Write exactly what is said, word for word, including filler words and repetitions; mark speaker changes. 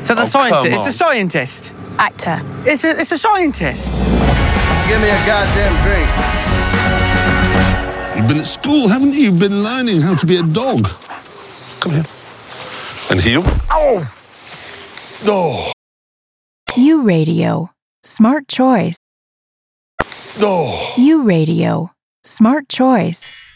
Speaker 1: So the
Speaker 2: Oh,
Speaker 1: scientist.
Speaker 2: come
Speaker 1: It's
Speaker 2: on.
Speaker 1: a scientist.
Speaker 3: Actor.
Speaker 1: It's a it's a scientist.
Speaker 4: Give me a goddamn drink.
Speaker 5: You've been at school, haven't you? You've been learning how to be a dog. Come here. And heel.
Speaker 4: Oh! Oh!
Speaker 6: U Radio. Smart choice.
Speaker 4: Oh!
Speaker 6: U Radio. Smart choice.